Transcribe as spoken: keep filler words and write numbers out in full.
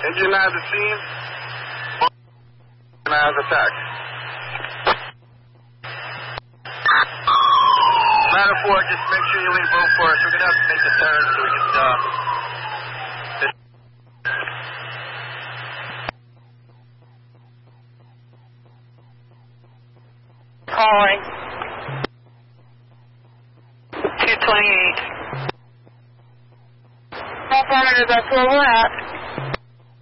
Engine nine at the scene. nine is attack. Ladder four, just make sure you leave room for us. We're going to have to make the turn so we can, uh... Calling. two twenty-eight. Affirmative, that's where we're at.